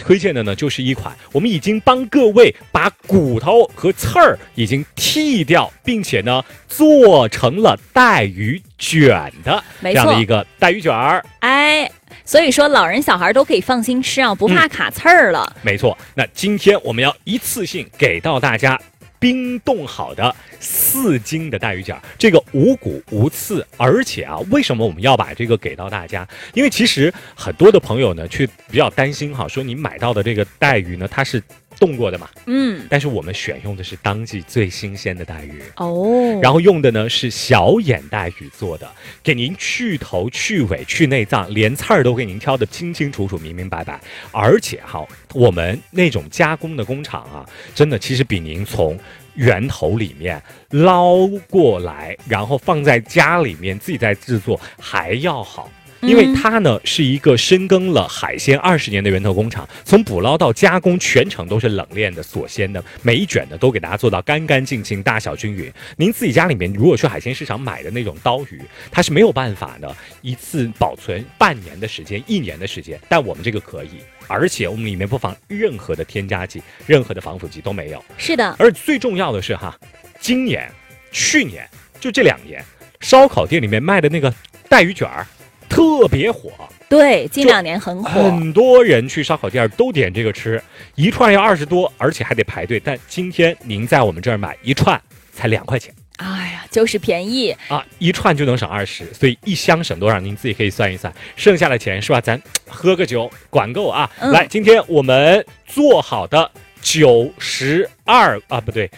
推荐的呢，就是一款我们已经帮各位把骨头和刺儿已经剔掉，并且呢做成了带鱼卷的这样的一个带鱼卷儿。 哎，所以说老人小孩都可以放心吃啊，不怕卡刺儿了。 没错，那今天我们要一次性给到大家冰冻好的4斤的带鱼卷，这个无骨无刺，而且啊，为什么我们要把这个给到大家？因为其实很多的朋友呢，却比较担心哈，说你买到的这个带鱼呢，它是冻过的嘛，但是我们选用的是当季最新鲜的带鱼哦， 然后用的呢是小眼带鱼做的，给您去头去尾去内脏，连刺儿都给您挑得清清楚楚明明白白，而且哈，我们那种加工的工厂啊，真的其实比您从源头里面捞过来，然后放在家里面自己再制作还要好。因为它呢是一个深耕了海鲜20年的源头工厂，从捕捞到加工全程都是冷链的锁鲜的，每一卷呢都给大家做到干干净净，大小均匀。您自己家里面如果去海鲜市场买的那种刀鱼，它是没有办法的一次保存半年的时间、1年的时间，但我们这个可以，而且我们里面不放任何的添加剂，任何的防腐剂都没有。 是的， 而最重要的是哈，今年、去年就这2年，烧烤店里面卖的那个带鱼卷儿特别火， 对，近2年很火， 很多人去烧烤店都点这个吃，一串要20多，而且还得排队。但今天您在我们这儿买一串才2块钱， 哎呀，就是便宜啊，一串就能省20，所以一箱省多少，您自己可以算一算，剩下的钱是吧？咱喝个酒管够啊！来，今天我们做好的92啊，不对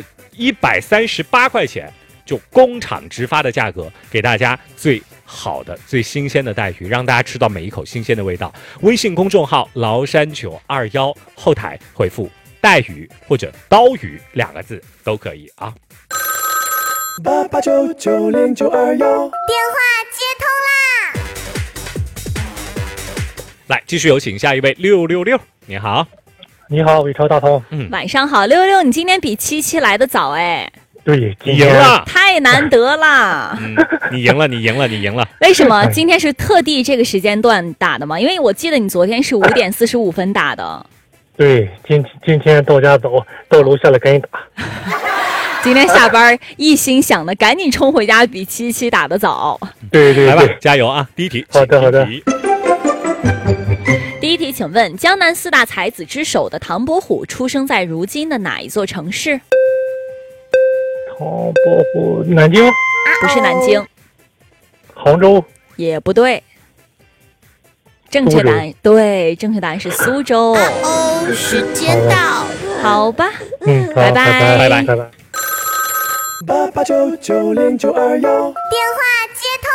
，138块钱，就工厂直发的价格，给大家最好的最新鲜的带鱼，让大家吃到每一口新鲜的味道。微信公众号崂山921，后台回复带鱼或者刀鱼2个字都可以啊。 88990921， 电话接通啦！ 来，继续有请下一位666，你好。 你好，伟超大同。 晚上好，666，你今天比77来的早哎。 对， 你赢了， 太难得了。 你赢了，你赢了，你赢了。 为什么今天是特地这个时间段打的吗？因为我记得你昨天是5点45分打的。 对，今天到家早，到楼下了赶紧打。 今天下班一心想的赶紧冲回家，比77打的早。 对， 来吧，加油啊！第一题， 好的。 第一题，请问江南4大才子之首的唐伯虎出生在如今的哪一座城市？ 唐伯虎，南京？ 不是南京。 杭州？ 也不对。正确答案是苏州。 时间到， 好吧， 拜拜。 88990921， 电话接通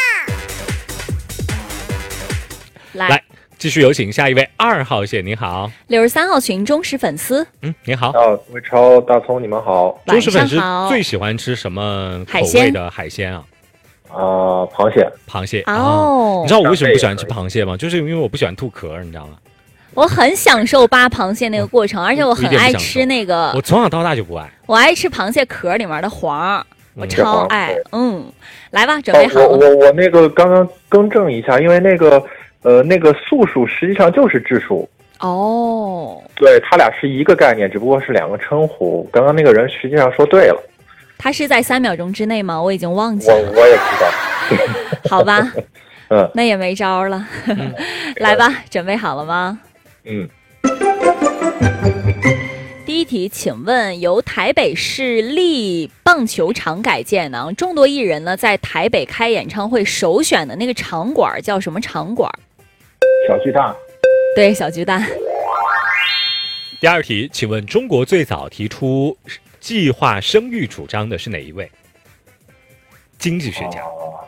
啦！ 来，继续有请下一位2号线，你好。 63号群忠实粉丝， 你好。 伟超、大葱，你们好。 忠实粉丝最喜欢吃什么口味的海鲜啊？ 螃蟹。 哦， 你知道我为什么不喜欢吃螃蟹吗？就是因为我不喜欢吐壳，你知道吗？ 我很享受扒螃蟹那个过程，而且我很爱吃那个。 我从小到大就不爱。 我爱吃螃蟹壳里面的黄，我超爱。来吧，准备好了。 我那个刚刚更正一下，因为那个素薯实际上就是质薯。 哦， 对，它俩是一个概念，只不过是2个称呼。刚刚那个人实际上说对了。 他是在3秒钟之内吗？我已经忘记了。 我也知道。 好吧，那也没招了。来吧，准备好了吗？第一题，请问由台北市立棒球场改建呢，众多艺人呢在台北开演唱会首选的那个场馆叫什么场馆？ 小巨蛋。 对，小巨蛋。 第二题，请问中国最早提出计划生育主张的是哪一位经济学家？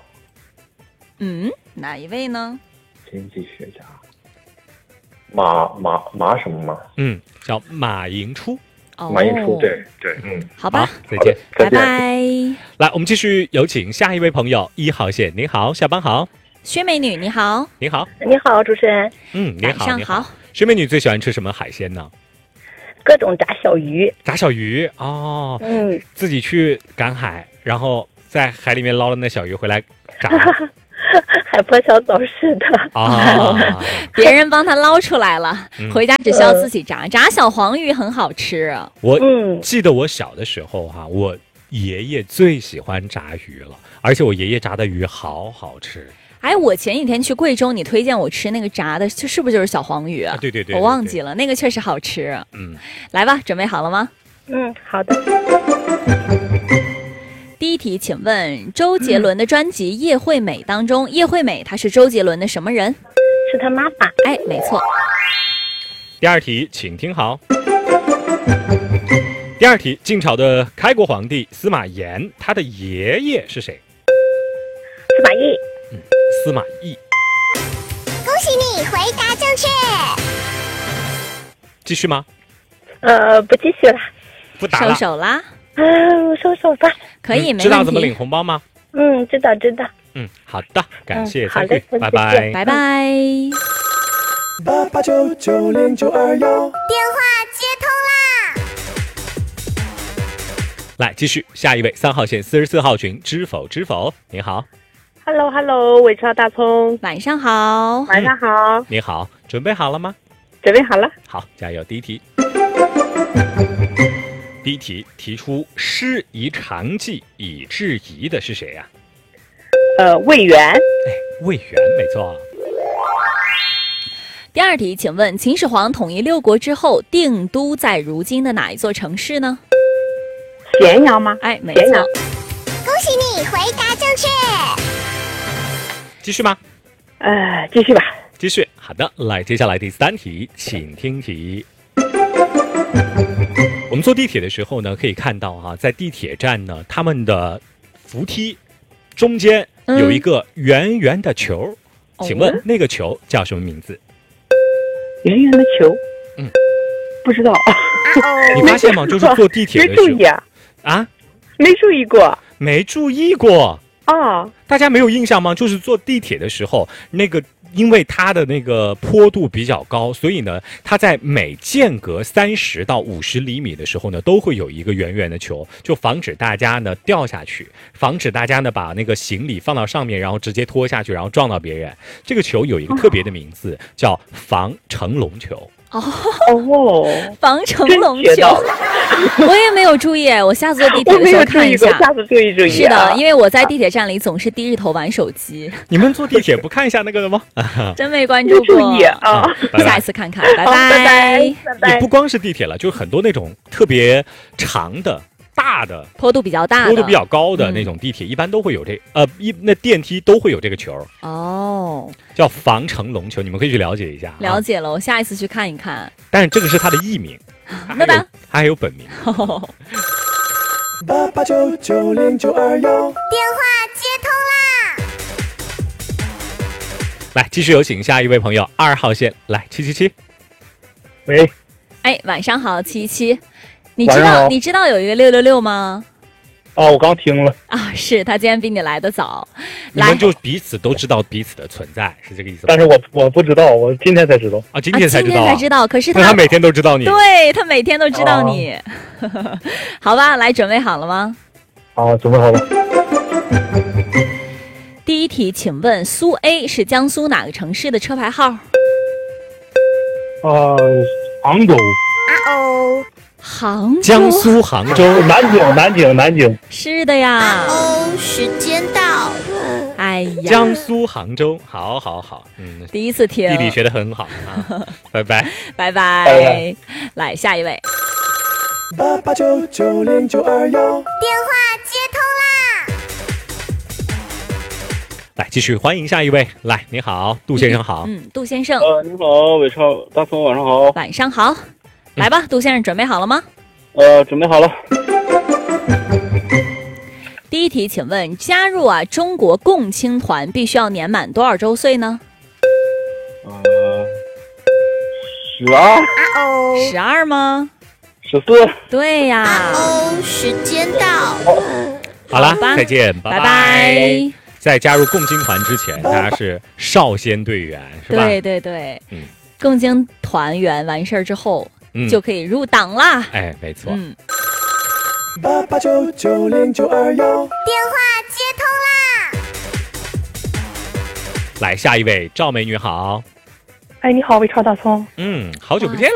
哪一位呢？ 经济学家。马什么吗？ 叫马寅初。 马寅初，对， 好吧， 再见， 拜拜。 来，我们继续有请下一位朋友，1号线，您好，下班好。 薛美女，你好。 你好， 主持人。 你好， 晚上好。 薛美女最喜欢吃什么海鲜呢？ 各种炸小鱼。 炸小鱼哦，自己去赶海，然后在海里面捞了那小鱼回来炸。 海波小枣是的。 啊， 别人帮他捞出来了， 嗯回家只需要自己炸。炸小黄鱼很好吃啊。 我嗯， 记得我小的时候哈，我爷爷最喜欢炸鱼了，而且我爷爷炸的鱼好好吃哎，我前几天去贵州，你推荐我吃那个炸的，是不是就是小黄鱼啊？ 对对对， 我忘记了，那个确实好吃。 嗯， 来吧，准备好了吗？ 好的。 第一题，请问周杰伦的专辑《叶惠美》当中，叶惠美她是周杰伦的什么人？ 是他妈妈。 哎，没错。 第二题，请听好。第二题，晋朝的开国皇帝司马炎，他的爷爷是谁？ 司马懿。 司马懿。 恭喜你回答正确。 继续吗？ 不继续了。 收不答了。 手啦， 收手吧。 可以，没知道怎么领问题。 红包吗？ 知道。 好的，感谢参与， 好嘞拜拜。 拜拜。 88990921， 电话接通啦！ 来继续，下一位3号线44号群，知否知否？你好， Hello， 伟超大葱， 晚上好。 晚上好， 你好，准备好了吗？ 准备好了。 好，加油！第一题，第一题提出师夷长技以制夷的是谁呀、 魏源。 魏源，没错。 第二题，请问秦始皇统一6国之后，定都在如今的哪一座城市呢？ 咸阳吗？ 哎，没咸阳错。 恭喜你回答正确。 继续吗？ 继续吧。 继续。好的，来，接下来第3题，请听题。我们坐地铁的时候呢，可以看到哈、在地铁站呢，他们的扶梯中间有一个圆圆的球，请问那个球叫什么名字？ 圆圆的球。不知道。 你发现吗？就是坐地铁的时候没注意啊， 没注意过。 没注意过。 哦， 大家没有印象吗？就是坐地铁的时候，那个因为它的那个坡度比较高，所以呢，它在每间隔30到50厘米的时候呢，都会有一个圆圆的球，就防止大家呢掉下去，防止大家呢把那个行李放到上面，然后直接拖下去，然后撞到别人。这个球有一个特别的名字，叫防成龙球。 防成龙球真学到了。 我也没有注意，我下次坐地铁我没的时候有注意过， 看一下。 下次注意注意。 是的，因为我在地铁站里总是低着头玩手机， 你们坐地铁不看一下那个的吗？ 真没关注没注过。 意啊。 拜拜下一次看看，拜好拜拜也拜不光是地铁了，就是很多那种特别长的、大的、 坡度比较大的， 坡度比较高的那种地铁，一般都会有那电梯都会有这个球， 哦， 叫防成龙球，你们可以去了解一下。 了解了，我下一次去看一看。 但是这个是它的艺名， 那当然它还有本名。 88990921， 电话接通啦！ 来，继续有请下一位朋友，2号线，来777。 喂， 哎，晚上好，77，你晚上好知道有一个666吗？ 我刚听了。 啊，是他今天比你来的早。 你们就彼此都知道彼此的存在，是这个意思吗？ 但是我不知道，我今天才知道。 啊，今天才知道、 今天才知道，可是那他每天都知道你。 对他每天都知道你。好吧，来，准备好了吗？ 好，准备好了。 第一题，请问苏 A 是江苏哪个城市的车牌号？ 杭州。 杭州。 江苏杭州。 南京。 是的呀。 时间到。 哎呀， 江苏杭州，好。 第一次听， 地理学得很好啊，拜拜， 拜拜。 拜拜来下一位， 88990921， 电话接通啦！ 来继续欢迎下一位，来，你好，杜先生好， 杜先生， 你好，伟超大葱，晚上好。 晚上好。来吧，杜先生，准备好了吗？ 准备好了。 第一题，请问加入中国共青团必须要年满多少周岁呢 12、 ？12吗？ 14。 对呀。 时间到。 好了， 吧再见， 拜拜。 在加入共青团之前，大家是少先队员，是吧？ 对，共青团员完事儿之后，就可以入党啦。 哎，没错。 88990921， 电话接通啦！ 来，下一位赵美女好。 哎，你好，魏超大葱。 好久不见了。